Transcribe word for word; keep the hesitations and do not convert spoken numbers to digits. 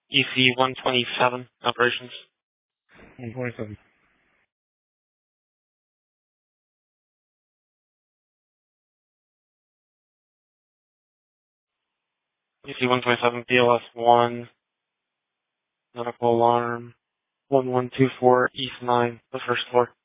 E C one twenty-seven, operations. one twenty-seven. E C one twenty-seven, B L S one, medical alarm, one one two four, East nine, the first floor.